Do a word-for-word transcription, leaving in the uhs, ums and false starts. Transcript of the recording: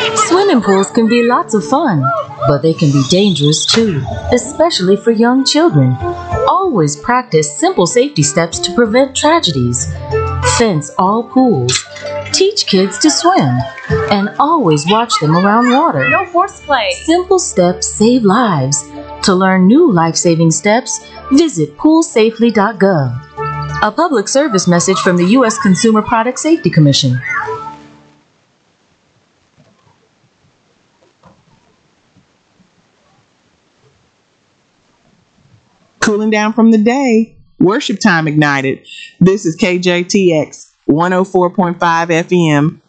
Swimming pools can be lots of fun, but they can be dangerous too, especially for young children. Always practice simple safety steps to prevent tragedies. Fence all pools. Teach kids to swim. And always watch them around water. No horseplay. Simple steps save lives. To learn new life-saving steps, visit pool safely dot gov. A public service message from the U S Consumer Product Safety Commission. Cooling down from the day, worship time ignited. This is K J T X one oh four point five F M,